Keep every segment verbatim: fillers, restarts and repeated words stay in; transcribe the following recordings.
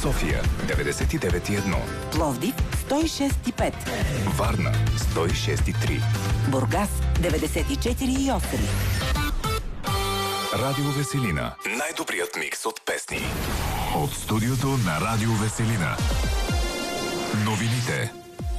София деветдесет и девет и едно, Пловдив сто и шест и пет, Варна сто и шест и три, Бургас деветдесет и четири и осем. Радио Веселина. Най-добрият микс от песни. От студиото на Радио Веселина. Новините.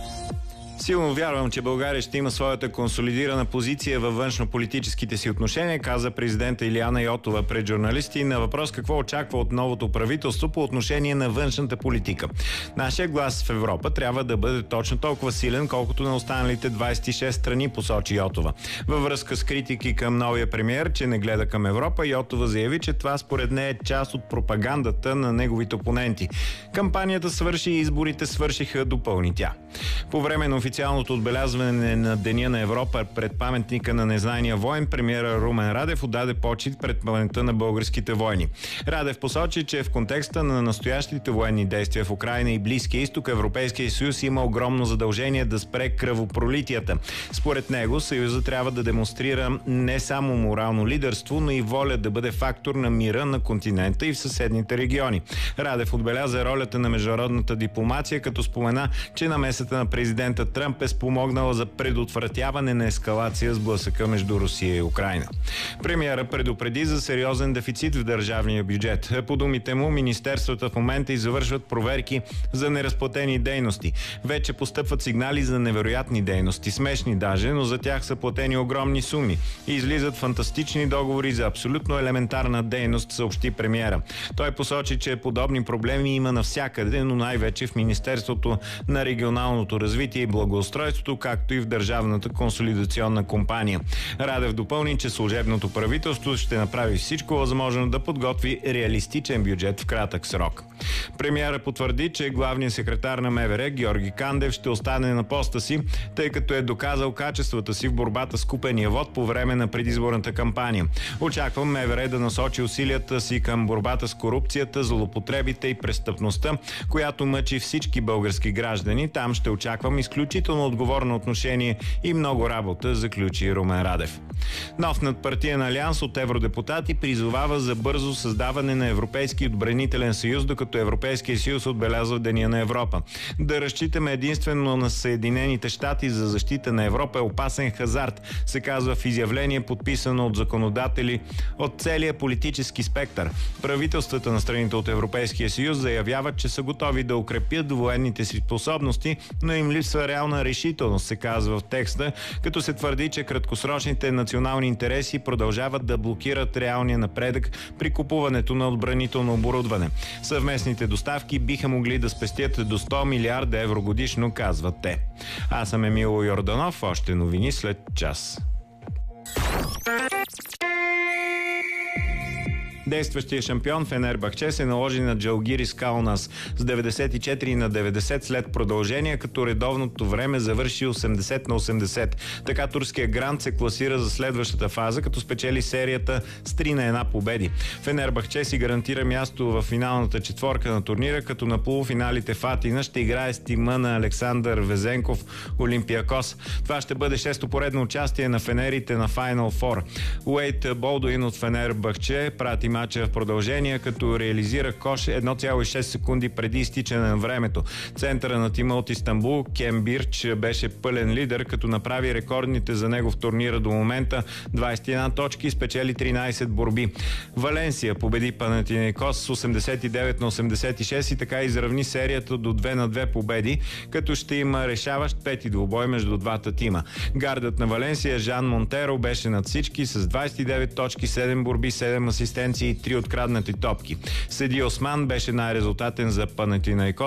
Силно вярвам, че България ще има своята консолидирана позиция във външно-политическите си отношения, каза президента Илияна Йотова пред журналисти на въпрос какво очаква от новото правителство по отношение на външната политика. Нашия глас в Европа трябва да бъде точно толкова силен, колкото на останалите двадесет и шест страни, посочи Йотова. Във връзка с критики към новия премиер, че не гледа към Европа, Йотова заяви, че това според нея е част от пропагандата на неговите опоненти. Кампанията свърши и изборите свършиха, допълни тя. По време на официалното отбелязване на Деня на Европа пред паметника на незнайния воин, премиера Румен Радев отдаде почит пред паметта на българските войни. Радев посочи, че в контекста на настоящите военни действия в Украйна и Близкия изток, Европейския съюз има огромно задължение да спре кръвопролитията. Според него, Съюза трябва да демонстрира не само морално лидерство, но и воля да бъде фактор на мира на континента и в съседните региони. Радев отбеляза ролята на международната дипломация, като спомена, че намесата на президента Тръмп е спомогнала за предотвратяване на ескалация с блъсъка между Русия и Украйна. Премиера предупреди за сериозен дефицит в държавния бюджет. По думите му, министерствата в момента извършват проверки за неразплатени дейности. Вече постъпват сигнали за невероятни дейности, смешни даже, но за тях са платени огромни суми. И излизат фантастични договори за абсолютно елементарна дейност, съобщи премиера. Той посочи, че подобни проблеми има навсякъде, но най-вече в Министерството на регионалното развитие и благоустройството, както и в Държавната консолидационна компания. Радев допълни, че служебното правителство ще направи всичко възможно да подготви реалистичен бюджет в кратък срок. Премиера потвърди, че главният секретар на МВР Георги Кандев ще остане на поста си, тъй като е доказал качествата си в борбата с купения вод по време на предизборната кампания. Очаквам МВР да насочи усилията си към борбата с корупцията, злоупотребите и престъпността, която мъчи всички български граждани. Там ще очаквам изключително отговорно отношение и много работа, заключи Румен Радев. Нов надпартиен алианс от евродепутати призовава за бързо създаване на Европейски отбранителен съюз, докато Европейския съюз отбелязва Деня на Европа. Да разчитаме единствено на Съединените щати за защита на Европа е опасен хазарт, се казва в изявление, подписано от законодатели от целия политически спектър. Правителствата на страните от Европейския съюз заявяват, че са готови да укрепят военните си способности, но им липсва реална решителност, се казва в текста, като се твърди, че краткосрочните национални интереси продължават да блокират реалния напредък при купуването на отбранително оборудване. Съвместните доставки биха могли да спестят до сто милиарда евро годишно, казват те. Аз съм Емило Йорданов, още новини след час. Действащия шампион Фенербахче се наложи на Джалгирис Каунас с деветдесет и четири на деветдесет след продължение, като редовното време завърши осемдесет на осемдесет. Така турския грант се класира за следващата фаза, като спечели серията с три на една победи. Фенербахче си гарантира място в финалната четворка на турнира, като на полуфиналите в Атина ще играе с тима на Александър Везенков Олимпиакос. Това ще бъде шесто поредно участие на фенерите на Final Four. Уейт Болдуин от Фенербахче прати мача в продължение, като реализира кош едно цяло и шест секунди преди изтичане на времето. Центъра на тима от Истанбул, Кем Бирч, беше пълен лидер, като направи рекордните за него в турнира до момента двадесет и една точки и спечели тринадесет борби. Валенсия победи Панатинайкос с осемдесет и девет на осемдесет и шест и така изравни серията до две на две победи, като ще има решаващ пети двубой между двата тима. Гардът на Валенсия Жан Монтеро беше над всички с двадесет и девет точки, седем борби, седем асистенции и три откраднати топки. Седи Осман беше най-резултатен за Панатинайкос